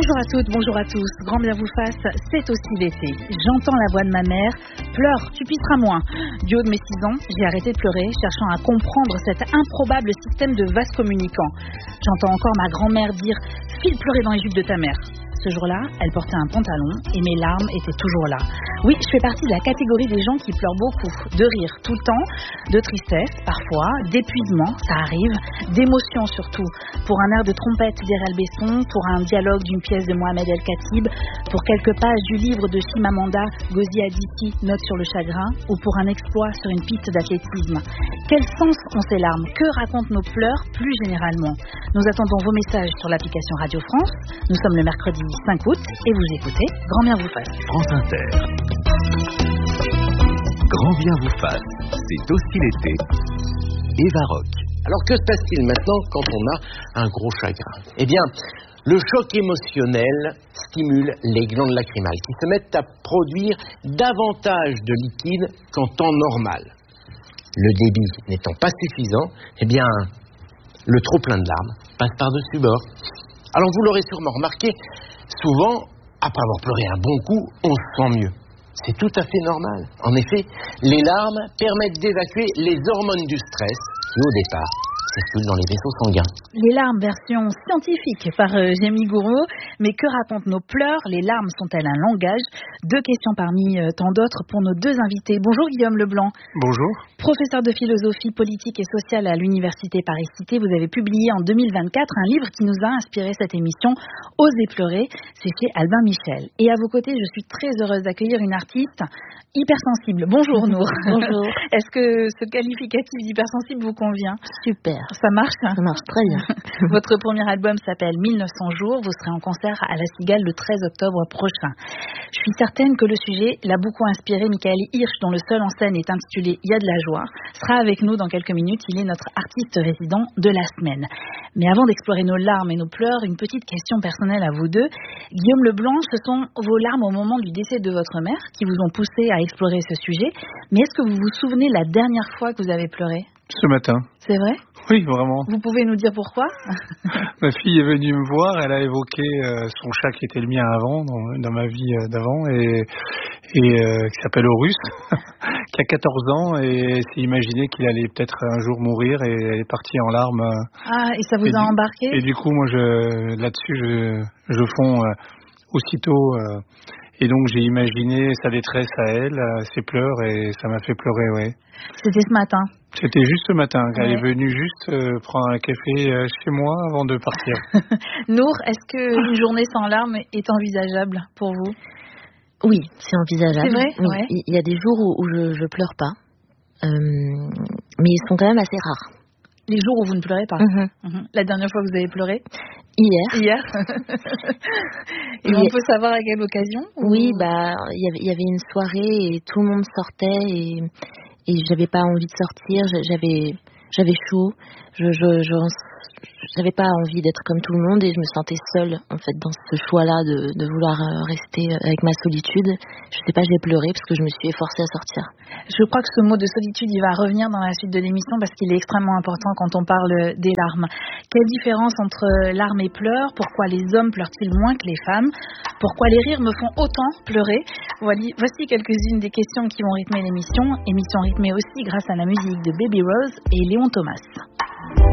Bonjour à toutes, bonjour à tous. Grand bien vous fasse, c'est aussi l'été. J'entends la voix de ma mère. Pleure, tu pisseras moins. Du haut de mes 6 ans, j'ai arrêté de pleurer, cherchant à comprendre cet improbable système de vases communicants. J'entends encore ma grand-mère dire « File pleurer dans les jupes de ta mère ». Ce jour-là, elle portait un pantalon et mes larmes étaient toujours là. Oui, je fais partie de la catégorie des gens qui pleurent beaucoup, de rire tout le temps, de tristesse parfois, d'épuisement, ça arrive, d'émotion surtout, pour un air de trompette d'Irel Besson, pour un dialogue d'une pièce de Mohamed El Khatib, pour quelques pages du livre de Chimamanda Ngozi Adichie, Notes sur le chagrin, ou pour un exploit sur une piste d'athlétisme. Quel sens ont ces larmes? Que racontent nos pleurs plus généralement? Nous attendons vos messages sur l'application Radio France. Nous sommes le mercredi 5 août et vous écoutez Grand bien vous fasse. France Inter. Grand bien vous fasse, c'est aussi l'été. Eva Rock. Alors que se passe-t-il maintenant quand on a un gros chagrin? Eh bien, le choc émotionnel stimule les glandes lacrymales qui se mettent à produire davantage de liquide qu'en temps normal. Le débit n'étant pas suffisant, eh bien, le trop-plein de larmes passe par-dessus bord. Alors vous l'aurez sûrement remarqué, souvent, après avoir pleuré un bon coup, on se sent mieux. C'est tout à fait normal. En effet, les larmes permettent d'évacuer les hormones du stress qui, au départ, circulent dans les vaisseaux sanguins. Les larmes, version scientifique par Jamie Gouraud. Mais que racontent nos pleurs? Les larmes sont-elles un langage? 2 questions parmi tant d'autres pour nos 2 invités. Bonjour Guillaume Leblanc. Bonjour. Professeur de philosophie politique et sociale à l'Université Paris-Cité, vous avez publié en 2024 un livre qui nous a inspiré cette émission, Oser pleurer, c'est chez Albin Michel. Et à vos côtés, je suis très heureuse d'accueillir une artiste hypersensible. Bonjour Nour. Bonjour. Est-ce que ce qualificatif d'hypersensible vous convient? Super. Ça marche? Ça marche très bien. Votre premier album s'appelle 1900 jours. Vous serez en concert à la Cigale le 13 octobre prochain. Je suis certaine que le sujet l'a beaucoup inspiré. Michael Hirsch, dont le seul en scène est intitulé Il y a de la joie, sera avec nous dans quelques minutes. Il est notre artiste résident de la semaine. Mais avant d'explorer nos larmes et nos pleurs, une petite question personnelle à vous deux. Guillaume Leblanc, ce sont vos larmes au moment du décès de votre mère qui vous ont poussé à explorer ce sujet. Mais est-ce que vous vous souvenez la dernière fois que vous avez pleuré? Ce matin. C'est vrai? Oui, vraiment. Vous pouvez nous dire pourquoi? Ma fille est venue me voir, elle a évoqué son chat qui était le mien avant, dans ma vie d'avant, et qui s'appelle Horus, qui a 14 ans, et elle s'est imaginé qu'il allait peut-être un jour mourir, et elle est partie en larmes. Ah, et ça vous a embarqué? Et du coup, moi, là-dessus, je fonds aussitôt, et donc j'ai imaginé sa détresse à elle, ses pleurs, et ça m'a fait pleurer, ouais. C'était ce matin? C'était juste ce matin. Ouais. Elle est venue juste prendre un café chez moi avant de partir. Nour, est-ce qu'une journée sans larmes est envisageable pour vous? Oui, c'est envisageable. C'est vrai? Oui. Ouais. Il y a des jours où je pleure pas, mais ils sont quand même assez rares. Les jours où vous ne pleurez pas? La dernière fois que vous avez pleuré? Hier. Et on peut savoir à quelle occasion? Oui, il y avait une soirée et tout le monde sortait et j'avais pas envie de sortir, j'avais chaud, j'avais pas envie d'être comme tout le monde et je me sentais seule en fait dans ce choix-là de vouloir rester avec ma solitude. Je sais pas, j'ai pleuré parce que je me suis efforcée à sortir. Je crois que ce mot de solitude, il va revenir dans la suite de l'émission parce qu'il est extrêmement important quand on parle des larmes. Quelle différence entre larmes et pleurs? Pourquoi les hommes pleurent-ils moins que les femmes? Pourquoi les rires me font autant pleurer? Voici quelques-unes des questions qui vont rythmer l'émission. Émission rythmée aussi grâce à la musique de Baby Rose et Léon Thomas.